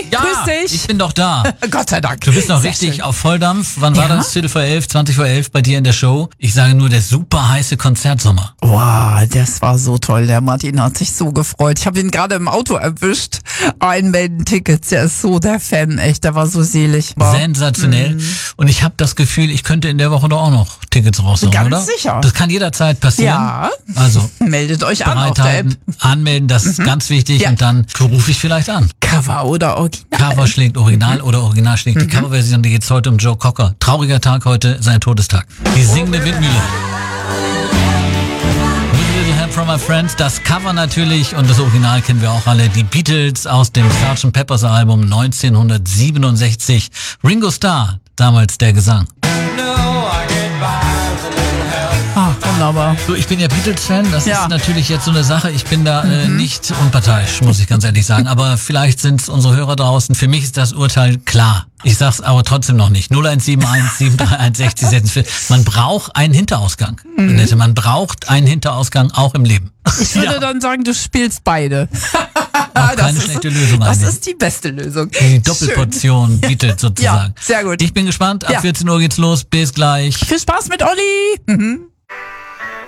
Ja, Grüß dich. ich bin doch da. Gott sei Dank. Du bist noch Sehr richtig schön. auf Volldampf. Wann war Ja? das? 10:11, 20:11 bei dir in der Show? Ich sage nur, der super heiße Konzertsommer. Wow, das war so toll. Der Martin hat sich so gefreut. Ich habe ihn gerade im Auto erwischt. Einmelden Tickets. Der ist so der Fan, echt. Der war so selig. Wow. Sensationell. Und ich habe das Gefühl, ich könnte in der Woche doch auch noch Tickets raushauen, Ganz oder? sicher. Das kann jederzeit passieren. Ja. Also Meldet euch an auf der App. bereithalten, anmelden, das ist ganz wichtig. Ja. Und dann rufe ich vielleicht an. Cover oder Original. Cover schlägt Original oder Original schlägt die Coverversion. Die geht's heute um Joe Cocker. Trauriger Tag heute, sein Todestag. Die singende Windmühle. With a Little Help from My Friends. Das Cover natürlich und das Original kennen wir auch alle. Die Beatles aus dem Sgt. Peppers Album 1967. Ringo Starr, damals der Gesang. Ah, wunderbar. So, ich bin ja Beatles-Fan, das Ja. ist natürlich jetzt so eine Sache. Ich bin da nicht unparteiisch, muss ich ganz ehrlich sagen. Aber vielleicht sind es unsere Hörer draußen. Für mich ist das Urteil klar. Ich sag's aber trotzdem noch nicht. 0171 731 60 46. Man braucht einen Hinterausgang. Annette, man braucht einen Hinterausgang auch im Leben. Ich würde dann sagen, du spielst beide. Auch keine schlechte Lösung Das eigentlich. ist die beste Lösung. Die Doppelportion Beatles sozusagen. Ja, sehr gut. Ich bin gespannt. Ab Ja. 14 Uhr geht's los. Bis gleich. Viel Spaß mit Olli.